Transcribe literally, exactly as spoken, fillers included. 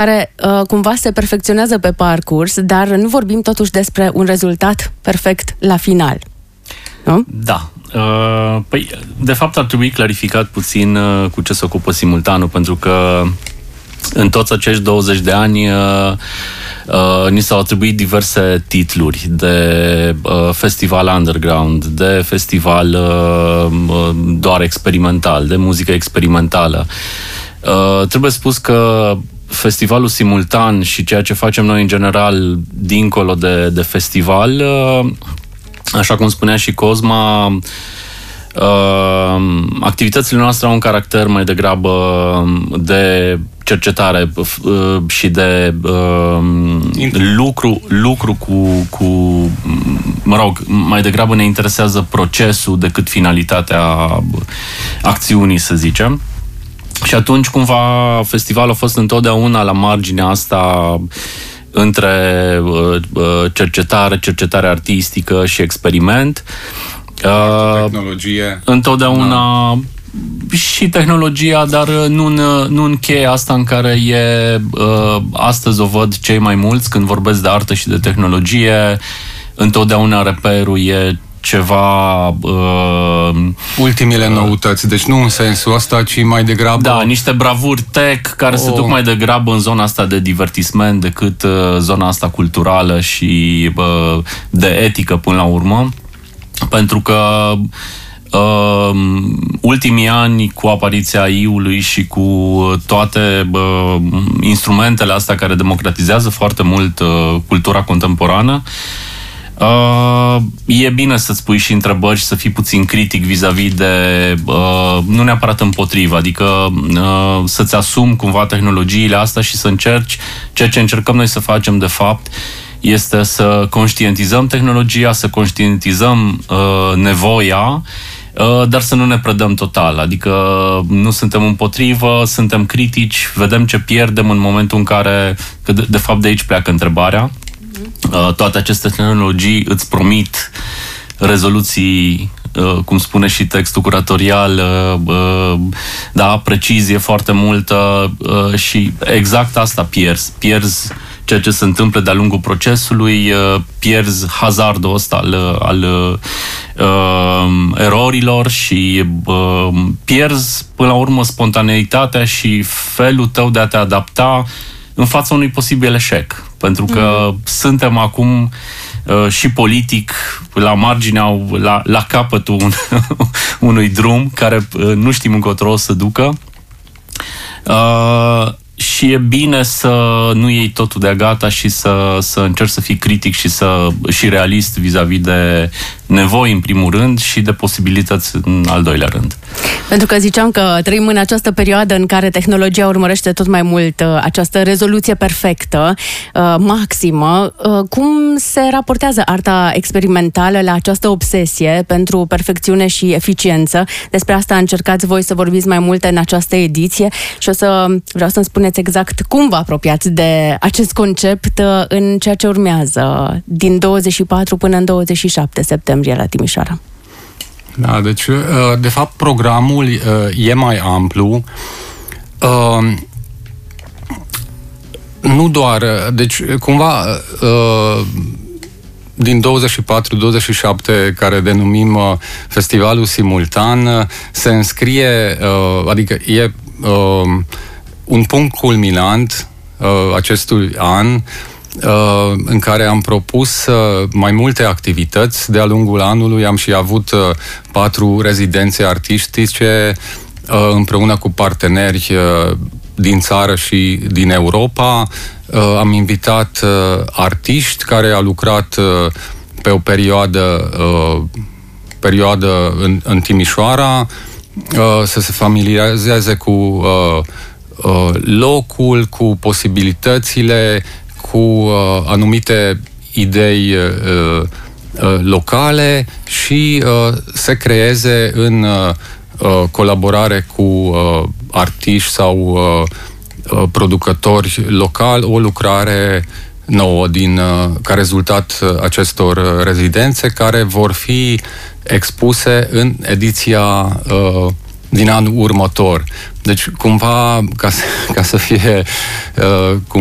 care uh, cumva se perfecționează pe parcurs, dar nu vorbim totuși despre un rezultat perfect la final. Nu? Da. Uh, păi, de fapt ar trebui clarificat puțin uh, cu ce se ocupă Simultanul, pentru că în toți acești douăzeci de ani uh, uh, ni s-au atribuit diverse titluri de uh, festival underground, de festival uh, doar experimental, de muzică experimentală. Uh, trebuie spus că festivalul Simultan și ceea ce facem noi în general dincolo de, de festival, uh, așa cum spunea și Cosma, uh, activitățile noastre au un caracter mai degrabă de cercetare uh, și de uh, lucru, lucru cu, cu, mă rog, mai degrabă ne interesează procesul decât finalitatea acțiunii, să zicem. Și atunci, cumva, festivalul a fost întotdeauna la marginea asta între uh, cercetare, cercetare artistică și experiment. Uh, tehnologie. Întotdeauna da. Și tehnologia, dar nu în, nu în cheia asta în care e, uh, astăzi o văd cei mai mulți când vorbesc de artă și de tehnologie. Întotdeauna reperul e ceva... Uh, ultimele uh, noutăți, deci nu în sensul ăsta, ci mai degrabă... Da, niște bravuri tech care oh. se duc mai degrabă în zona asta de divertisment decât uh, zona asta culturală și uh, de etică până la urmă. Pentru că uh, ultimii ani, cu apariția A I-ului și cu toate uh, instrumentele astea care democratizează foarte mult uh, cultura contemporană, Uh, e bine să-ți pui și întrebări și să fii puțin critic vis-a-vis de, uh, nu neapărat împotriva, adică uh, să-ți asumi cumva tehnologiile astea și să încerci, ceea ce încercăm noi să facem de fapt, este să conștientizăm tehnologia, să conștientizăm uh, nevoia, uh, dar să nu ne predăm total, adică nu suntem împotrivă, suntem critici, vedem ce pierdem în momentul în care, că de, de fapt de aici pleacă întrebarea. Uh, toate aceste tehnologii îți promit rezoluții, uh, cum spune și textul curatorial, uh, uh, da, precizie foarte multă uh, și exact asta pierzi. Pierzi ceea ce se întâmplă de-a lungul procesului, uh, pierzi hazardul ăsta al, al uh, erorilor și uh, pierzi până la urmă spontaneitatea și felul tău de a te adapta în fața unui posibil eșec. Pentru că mm. suntem acum uh, și politic la marginea, la, la capătul un, unui drum care uh, nu știm încotro o să ducă. Uh, și e bine să nu iei totul de gata și să, să încerci să fii critic și, să, și realist vis-a-vis de nevoi în primul rând și de posibilități în al doilea rând. Pentru că ziceam că trăim în această perioadă în care tehnologia urmărește tot mai mult uh, această rezoluție perfectă, uh, maximă. Uh, cum se raportează arta experimentală la această obsesie pentru perfecțiune și eficiență? Despre asta încercați voi să vorbiți mai multe în această ediție și o să vreau să-mi spuneți exact cum vă apropiați de acest concept uh, în ceea ce urmează din douăzeci și patru până în douăzeci și șapte septembrie la Timișoara. Da, deci, de fapt, programul e mai amplu. Nu doar, deci, cumva, din douăzeci și patru douăzeci și șapte, care denumim Festivalul Simultan, se înscrie, adică e un punct culminant acestui an, în care am propus mai multe activități. De-a lungul anului am și avut patru rezidențe artistice împreună cu parteneri din țară și din Europa. Am invitat artiști care au lucrat pe o perioadă, perioadă în, în Timișoara, să se familiarizeze cu locul, cu posibilitățile, cu uh, anumite idei uh, uh, locale și uh, se creeze în uh, colaborare cu uh, artiști sau uh, uh, producători locali o lucrare nouă din, uh, ca rezultat uh, acestor rezidențe care vor fi expuse în ediția uh, din anul următor. Deci, cumva, ca să, ca să fie uh,